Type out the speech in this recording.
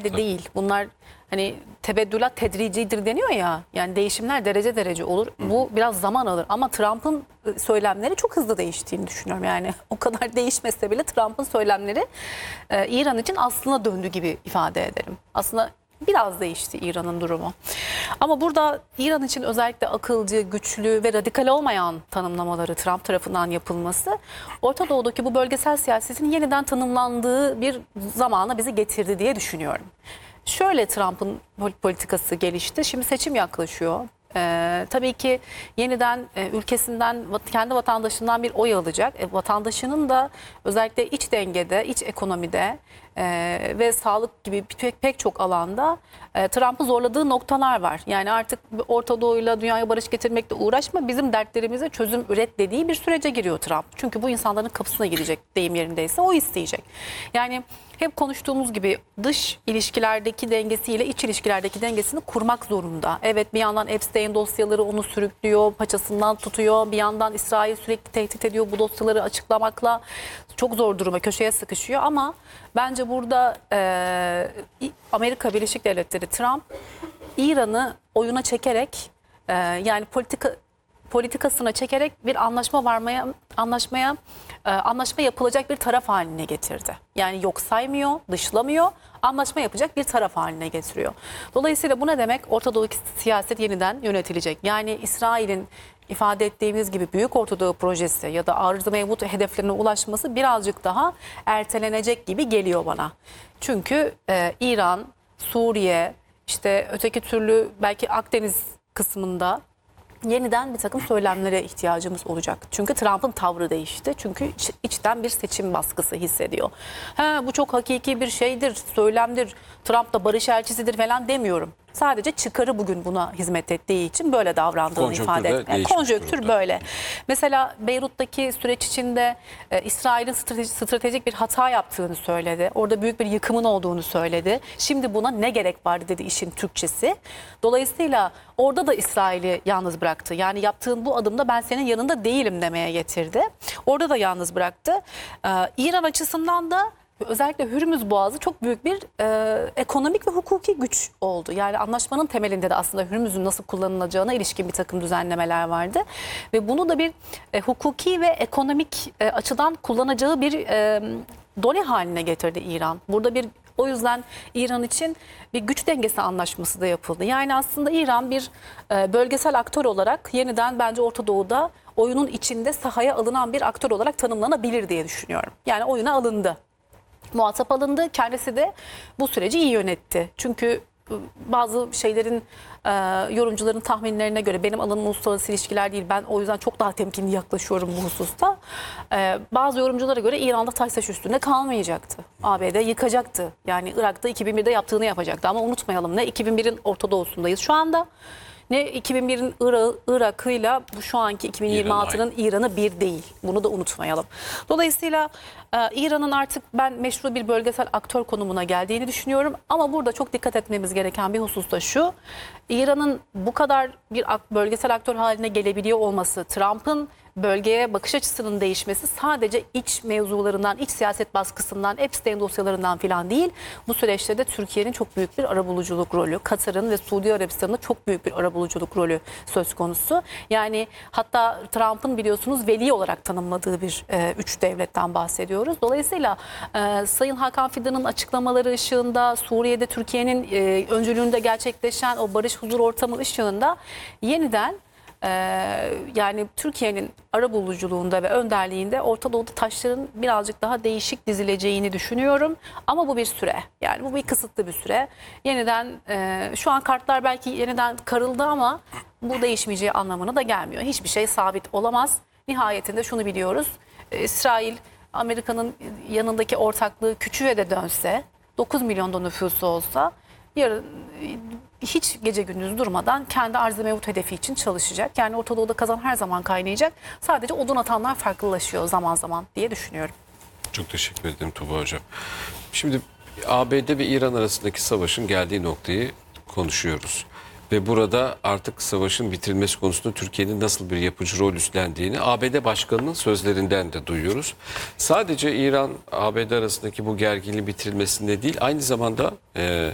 anda değil. Bunlar hani tebeddülat tedricidir deniyor ya. Yani değişimler derece derece olur. Bu biraz zaman alır. Ama Trump'ın söylemleri çok hızlı değiştiğini düşünüyorum. Yani o kadar değişmese bile Trump'ın söylemleri İran için aslına döndü gibi ifade ederim. Aslında biraz değişti İran'ın durumu. Ama burada İran için özellikle akılcı, güçlü ve radikal olmayan tanımlamaları Trump tarafından yapılması Orta Doğu'daki bu bölgesel siyasetin yeniden tanımlandığı bir zamana bizi getirdi diye düşünüyorum. Şöyle Trump'ın politikası gelişti. Şimdi seçim yaklaşıyor. Tabii ki yeniden ülkesinden, kendi vatandaşından bir oy alacak. Vatandaşının da özellikle iç dengede, iç ekonomide ve sağlık gibi pek çok alanda Trump'ı zorladığı noktalar var. Yani artık Orta Doğu'yla dünyaya barış getirmekle uğraşma, bizim dertlerimize çözüm üret dediği bir sürece giriyor Trump. Çünkü bu insanların kapısına gidecek, deyim yerindeyse o isteyecek. Yani hep konuştuğumuz gibi dış ilişkilerdeki dengesiyle iç ilişkilerdeki dengesini kurmak zorunda. Evet, bir yandan Epstein dosyaları onu sürüklüyor, paçasından tutuyor. Bir yandan İsrail sürekli tehdit ediyor bu dosyaları açıklamakla. Çok zor duruma, köşeye sıkışıyor ama bence burada Amerika Birleşik Devletleri, Trump İran'ı oyuna çekerek yani politikasına çekerek bir anlaşma yapılacak bir taraf haline getirdi. Yani yok saymıyor, dışlamıyor, anlaşma yapacak bir taraf haline getiriyor. Dolayısıyla bu ne demek? Orta Doğu siyaset yeniden yönetilecek. Yani İsrail'in ifade ettiğimiz gibi Büyük Orta Doğu projesi ya da arz-ı mevcut hedeflerine ulaşması birazcık daha ertelenecek gibi geliyor bana. Çünkü İran, Suriye, işte öteki türlü belki Akdeniz kısmında yeniden bir takım söylemlere ihtiyacımız olacak. Çünkü Trump'ın tavrı değişti. Çünkü içten bir seçim baskısı hissediyor. Bu çok hakiki bir şeydir, söylemdir. Trump da barış elçisidir falan demiyorum. Sadece çıkarı bugün buna hizmet ettiği için böyle davrandığını ifade ediyor. Yani konjonktür böyle. Mesela Beyrut'taki süreç içinde İsrail'in stratejik bir hata yaptığını söyledi. Orada büyük bir yıkımın olduğunu söyledi. Şimdi buna ne gerek vardı dedi işin Türkçesi. Dolayısıyla orada da İsrail'i yalnız bıraktı. Yani yaptığın bu adımda ben senin yanında değilim demeye getirdi. Orada da yalnız bıraktı. İran açısından da özellikle Hürmüz Boğazı çok büyük bir ekonomik ve hukuki güç oldu. Yani anlaşmanın temelinde de aslında Hürmüz'ün nasıl kullanılacağına ilişkin bir takım düzenlemeler vardı. Ve bunu da bir hukuki ve ekonomik açıdan kullanacağı bir done haline getirdi İran. Burada o yüzden İran için bir güç dengesi anlaşması da yapıldı. Yani aslında İran bir bölgesel aktör olarak yeniden bence Orta Doğu'da oyunun içinde sahaya alınan bir aktör olarak tanımlanabilir diye düşünüyorum. Yani oyuna alındı. Muhatap alındı. Kendisi de bu süreci iyi yönetti. Çünkü bazı şeylerin yorumcuların tahminlerine göre benim alanım uluslararası ilişkiler değil. Ben o yüzden çok daha temkinli yaklaşıyorum bu hususta. Bazı yorumculara göre İran'da taş üstünde kalmayacaktı. ABD yıkacaktı. Yani Irak'ta 2001'de yaptığını yapacaktı. Ama unutmayalım, ne 2001'in Orta Doğu'sundayız şu anda, ne 2001'in Irak'ıyla bu şu anki 2026'nın İran'ı bir değil. Bunu da unutmayalım. Dolayısıyla İran'ın artık ben meşru bir bölgesel aktör konumuna geldiğini düşünüyorum. Ama burada çok dikkat etmemiz gereken bir husus da şu. İran'ın bu kadar bir bölgesel aktör haline gelebiliyor olması, Trump'ın bölgeye bakış açısının değişmesi sadece iç mevzularından, iç siyaset baskısından, Epstein dosyalarından falan değil. Bu süreçte de Türkiye'nin çok büyük bir arabuluculuk rolü, Katar'ın ve Suudi Arabistan'ın çok büyük bir arabuluculuk rolü söz konusu. Yani hatta Trump'ın biliyorsunuz veli olarak tanımladığı bir üç devletten bahsediyoruz. Dolayısıyla Sayın Hakan Fidan'ın açıklamaları ışığında, Suriye'de Türkiye'nin öncülüğünde gerçekleşen o barış huzur ortamı ışığında yeniden yani Türkiye'nin arabuluculuğunda ve önderliğinde Orta Doğu'da taşların birazcık daha değişik dizileceğini düşünüyorum. Ama bu bir süre. Yani bu bir kısıtlı bir süre. Yeniden şu an kartlar belki yeniden karıldı ama bu değişmeyeceği anlamına da gelmiyor. Hiçbir şey sabit olamaz. Nihayetinde şunu biliyoruz. İsrail Amerika'nın yanındaki ortaklığı küçüğe de dönse, 9 milyonda nüfusu olsa yarın hiç gece gündüz durmadan kendi arz-ı mevcut hedefi için çalışacak. Yani Orta Doğu'da kazan her zaman kaynayacak. Sadece odun atanlar farklılaşıyor zaman zaman diye düşünüyorum. Çok teşekkür ederim Tuğba Hocam. Şimdi ABD ve İran arasındaki savaşın geldiği noktayı konuşuyoruz. Ve burada artık savaşın bitirilmesi konusunda Türkiye'nin nasıl bir yapıcı rol üstlendiğini ABD Başkanı'nın sözlerinden de duyuyoruz. Sadece İran-ABD arasındaki bu gerginliğin bitirilmesinde değil, aynı zamanda